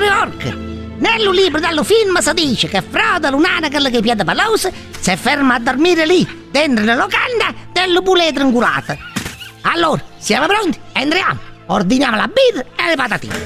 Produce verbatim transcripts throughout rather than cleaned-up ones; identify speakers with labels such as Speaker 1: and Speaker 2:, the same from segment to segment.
Speaker 1: New York. Nel libro dello film si dice che Frodo, l'unanacal che piede peloso, si ferma a dormire lì, dentro la locanda delle puledre ingulate. Allora, siamo pronti? Entriamo, ordiniamo la birra e le patatine.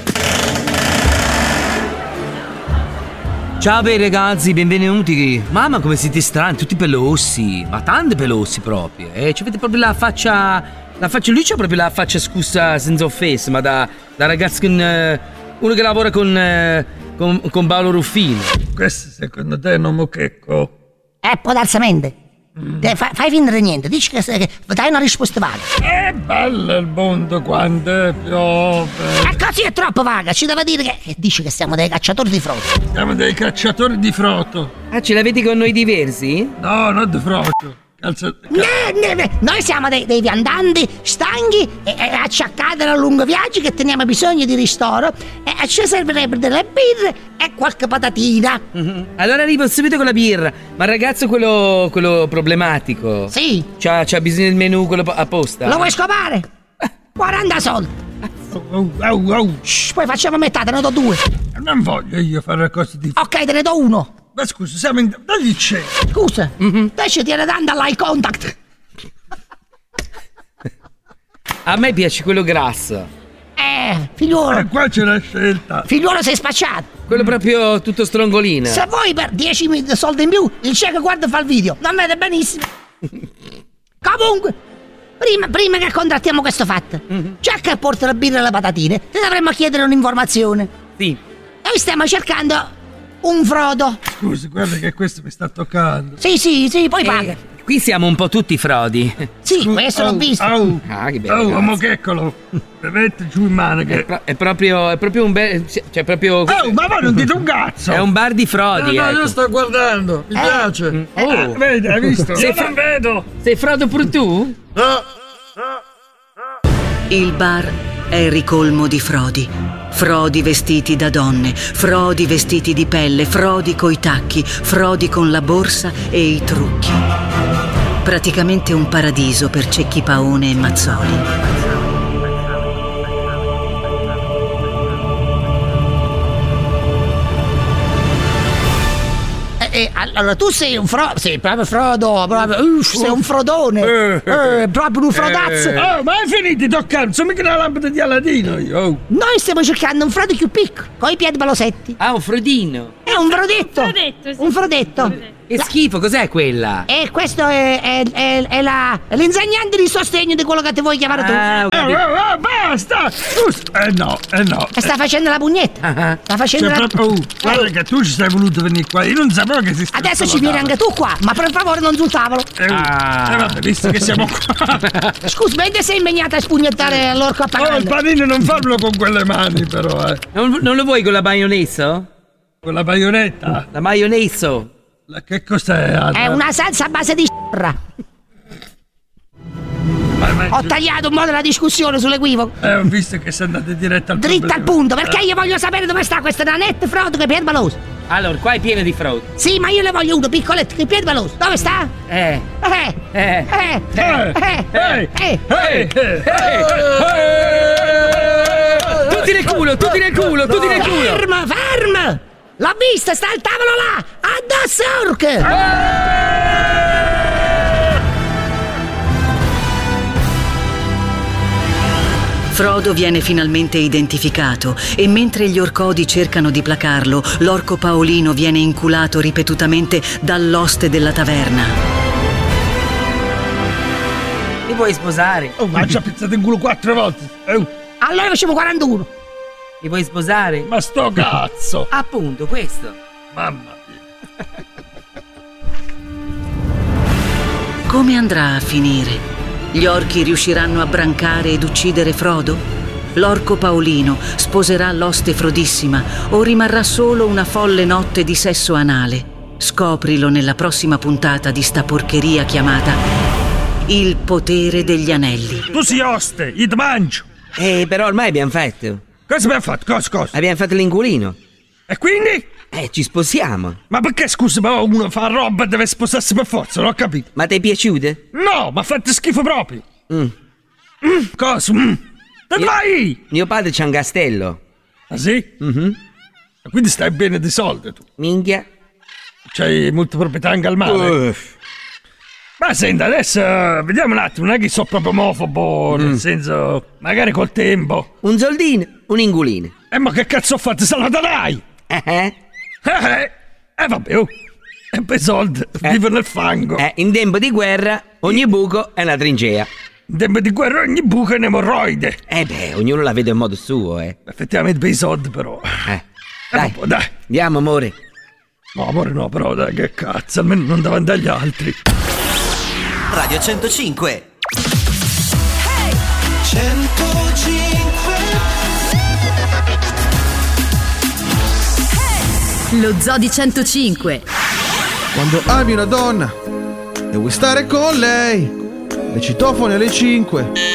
Speaker 2: Ciao bei ragazzi, benvenuti. Mamma, come siete strani, tutti pelosi, ma tanti pelosi proprio. Eh, ci avete proprio la faccia, la faccia, lui c'ha proprio la faccia, scusa, senza offesa, ma da, da ragazzo con, eh, uno che lavora con, eh, con, con Paolo Ruffino.
Speaker 3: Questo secondo te è un mochecco?
Speaker 1: Eh, può darsi mente. Mm. Fai, fai finta di niente, dici che, che dai una risposta vaga.
Speaker 3: È bello il mondo quando piove.
Speaker 1: E così è troppo vaga, ci deve dire che, che dice che siamo dei cacciatori di frodo.
Speaker 3: Siamo dei cacciatori di frodo.
Speaker 2: Ah, ce l'avete con noi diversi?
Speaker 3: No, non di frodo. Calza...
Speaker 1: Ne, ne, noi siamo dei, dei viandanti stanchi e, e acciaccati da lungo viaggio che teniamo bisogno di ristoro e, e ci servirebbero delle birre e qualche patatina.
Speaker 2: Mm-hmm. Allora arrivo subito con la birra. Ma il ragazzo quello, quello problematico?
Speaker 1: Sì.
Speaker 2: C'ha, c'ha bisogno del menù quello apposta?
Speaker 1: Lo vuoi scopare? quaranta soldi.
Speaker 3: Oh, oh, oh, oh.
Speaker 1: Shh, poi facciamo metà, te ne do due.
Speaker 3: Non voglio io fare cose di...
Speaker 1: Ok, te ne do uno.
Speaker 3: Ma scusa, siamo in... Dagli c'è.
Speaker 1: Scusa,
Speaker 2: mm-hmm.
Speaker 1: te ci tiene dando all'eye contact.
Speaker 2: A me piace quello grasso.
Speaker 1: Eh, figliuolo.
Speaker 3: E eh, qua c'è la scelta.
Speaker 1: Figliuolo, sei spacciato.
Speaker 2: Quello proprio tutto strongolino.
Speaker 1: Se vuoi per dieci soldi in più, il cieco guarda fa il video. Non vede benissimo. Comunque, prima, prima che contrattiamo questo fatto, mm-hmm. già che porta la birra e le patatine, ti dovremmo chiedere un'informazione.
Speaker 2: Sì.
Speaker 1: Noi stiamo cercando un Frodo.
Speaker 3: Scusi, guarda che questo mi sta toccando.
Speaker 1: Sì, sì, sì, poi
Speaker 2: eh,
Speaker 1: paga.
Speaker 2: Qui siamo un po' tutti frodi.
Speaker 1: Sì,
Speaker 3: Scusi,
Speaker 1: questo
Speaker 3: oh,
Speaker 1: l'ho visto.
Speaker 3: Oh,
Speaker 2: ah, che bello.
Speaker 3: Oh, mocheccolo. Mette giù in mano che...
Speaker 2: È, pro- è proprio, è proprio un bel... Cioè, proprio...
Speaker 3: Oh, ma voi non dite un cazzo!
Speaker 2: È un bar di frodi,
Speaker 3: no, no,
Speaker 2: ecco.
Speaker 3: io sto guardando, mi
Speaker 1: eh?
Speaker 3: piace.
Speaker 2: Mm.
Speaker 3: Oh,
Speaker 2: Oh.
Speaker 3: vedi, hai visto?
Speaker 2: Sei
Speaker 3: Io
Speaker 2: fra-
Speaker 3: non vedo.
Speaker 2: Sei Frodo pure tu?
Speaker 3: No.
Speaker 4: Il bar è ricolmo di frodi. Frodi vestiti da donne, frodi vestiti di pelle, frodi coi tacchi, frodi con la borsa e i trucchi. Praticamente un paradiso per Cecchi Paone e Mazzoli.
Speaker 1: Eh, allora tu sei un frodo, sei proprio Frodo, proprio, uff, sei un frodone,
Speaker 3: Eh,
Speaker 1: eh, proprio un frodazzo.
Speaker 3: Eh. Oh, ma hai finito di toccare? Sono mica una lampada di Aladino io. Oh.
Speaker 1: Noi stiamo cercando un Frodo più piccolo, con i piedi pelosetti.
Speaker 2: Ah, un frodino.
Speaker 1: È un frodetto.
Speaker 5: Un frodetto, sì.
Speaker 1: Un frodetto.
Speaker 2: Che schifo, cos'è quella?
Speaker 1: E questo è, è, è, è la, è l'insegnante di sostegno di quello che ti vuoi chiamare tu.
Speaker 2: Ah, ho
Speaker 3: Oh,
Speaker 2: capito.
Speaker 3: oh, oh, basta! Eh no, eh no.
Speaker 1: E sta facendo la pugnetta.
Speaker 2: Ah,
Speaker 1: Sta facendo
Speaker 3: Cioè,
Speaker 1: la...
Speaker 3: proprio, oh, guarda che tu ci sei voluto venire qua. Io non sapevo che esisteva.
Speaker 1: Adesso ci vieni anche tu qua, ma per favore non sul tavolo.
Speaker 3: Eh,
Speaker 2: Ah.
Speaker 3: eh, vabbè, visto che siamo qua.
Speaker 1: Scusa, mentre sei impegnata a spugnettare l'orco a
Speaker 3: Oh, il
Speaker 1: pagando.
Speaker 3: panino non farlo con quelle mani, però, eh.
Speaker 2: Non, non lo vuoi con la maionese?
Speaker 3: Con la baionetta.
Speaker 2: La maionese?
Speaker 3: La, che cos'è, Anna?
Speaker 1: È una salsa a base di s***ra.
Speaker 3: Ma- ma-
Speaker 1: Ho tagliato un po' della discussione sull'equivoco.
Speaker 3: Eh, ho visto che sei andata diretta al
Speaker 1: Dritta al
Speaker 3: problema.
Speaker 1: punto, perché io voglio sapere dove sta questa nanette Frodo che è perbaloso.
Speaker 2: Allora, qua è pieno di frodi.
Speaker 1: Sì, ma io ne voglio uno piccoletto che è perbaloso. Dove sta?
Speaker 2: Eh.
Speaker 1: Eh,
Speaker 2: Eh.
Speaker 1: eh,
Speaker 3: Eh,
Speaker 1: eh,
Speaker 3: eh,
Speaker 1: eh.
Speaker 3: eh, eh, eh.
Speaker 2: Tutti nel culo, tutti nel culo, tutti nel culo.
Speaker 1: Ferma, ferma! L'ho vista, sta al tavolo là! Addosso orc!
Speaker 4: Frodo viene finalmente identificato e mentre gli orcodi cercano di placarlo, l'orco Paolino viene inculato ripetutamente dall'oste della taverna.
Speaker 2: Mi vuoi sposare?
Speaker 3: Oh, ma ci ha pizzato in culo quattro volte. Oh,
Speaker 1: Allora facciamo quarantuno.
Speaker 2: Mi vuoi sposare?
Speaker 3: ma sto cazzo.
Speaker 2: Appunto, questo.
Speaker 3: Mamma mia.
Speaker 4: Come andrà a finire? Gli orchi riusciranno a brancare ed uccidere Frodo? L'orco Paolino sposerà l'oste frodissima o rimarrà solo una folle notte di sesso anale? Scoprilo nella prossima puntata di sta porcheria chiamata Il potere degli anelli.
Speaker 3: Tu sei oste, io ti mangio.
Speaker 2: Eh, però ormai abbiamo fatto.
Speaker 3: Cosa abbiamo fatto? Cosa, cosa?
Speaker 2: Abbiamo fatto l'inculino.
Speaker 3: E quindi?
Speaker 2: Eh, ci sposiamo.
Speaker 3: Ma perché, scusa, ma uno fa roba e deve sposarsi per forza, non ho capito.
Speaker 2: Ma ti è piaciute?
Speaker 3: No, ma fate schifo proprio.
Speaker 2: Mm.
Speaker 3: Mm, cosa? Mm. Dove
Speaker 2: Io-
Speaker 3: vai?
Speaker 2: Mio padre c'ha un castello.
Speaker 3: Ah sì?
Speaker 2: Mhm.
Speaker 3: Quindi stai bene di soldi tu.
Speaker 2: Minchia.
Speaker 3: C'hai molte proprietà anche al mare.
Speaker 2: Uff.
Speaker 3: Ma senti, adesso vediamo un attimo, non è che sono proprio omofobo,
Speaker 2: Mm.
Speaker 3: nel senso, magari col tempo.
Speaker 2: Un soldino, un ingulino.
Speaker 3: Eh, ma che cazzo ho fatto? Salvatarai!
Speaker 2: Eh, eh.
Speaker 3: Eh, eh, eh vabbè, oh. E poi i soldi,
Speaker 2: Eh.
Speaker 3: vivo nel fango.
Speaker 2: Eh, in tempo di guerra, ogni buco è una trincea.
Speaker 3: In tempo di guerra ogni buco è un'emorroide.
Speaker 2: Eh beh, ognuno la vede in modo suo, eh.
Speaker 3: Effettivamente per i soldi, però.
Speaker 2: Eh.
Speaker 3: Eh,
Speaker 2: Dai,
Speaker 3: vabbè, dai.
Speaker 2: andiamo, amore.
Speaker 3: No, amore, no, però, dai, che cazzo, almeno non davanti agli altri.
Speaker 5: Radio centocinque.
Speaker 6: Lo Zoo di centocinque.
Speaker 7: Quando ami una donna e vuoi stare con lei, le citofoni alle cinque.